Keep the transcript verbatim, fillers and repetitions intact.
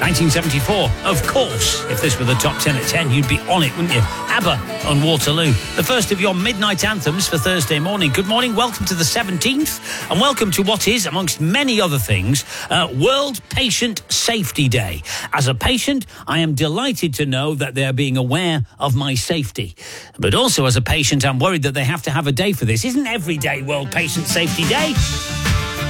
nineteen seventy-four, of course. If this were the top ten at ten, you'd be on it, wouldn't you? ABBA on Waterloo. The first of your midnight anthems for Thursday morning. Good morning, welcome to the seventeenth, and welcome to what is, amongst many other things, uh, World Patient Safety Day. As a patient, I am delighted to know that they're being aware of my safety. But also as a patient, I'm worried that they have to have a day for this. Isn't every day World Patient Safety Day?